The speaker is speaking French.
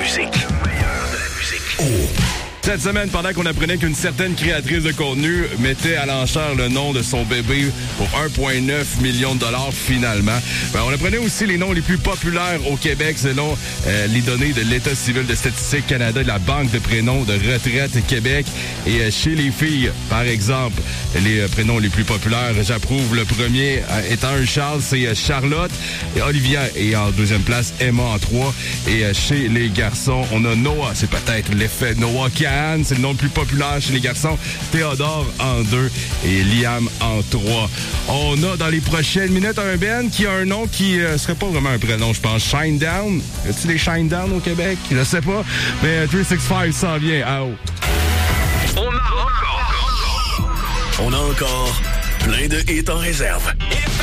musique. Cette semaine, pendant qu'on apprenait qu'une certaine créatrice de contenu mettait à l'enchère le nom de son bébé pour 1,9 million de dollars finalement, on apprenait aussi les noms les plus populaires au Québec selon les données de l'État civil de Statistique Canada et de la Banque de prénoms de retraite Québec. Et chez les filles, par exemple, les prénoms les plus populaires, j'approuve le premier étant un Charles, c'est Charlotte. Et Olivia est en deuxième place, Emma en 3. Et chez les garçons, on a Noah, c'est peut-être l'effet Noah Cahan, c'est le nom le plus populaire chez les garçons. Théodore en 2 et Liam en 3. On a dans les prochaines minutes un Ben qui a un nom qui serait pas vraiment un prénom, je pense. Shinedown. Y a-t-il des Shinedown au Québec? Je sais pas. Mais 365 s'en vient à haut. On a encore plein de hits en réserve.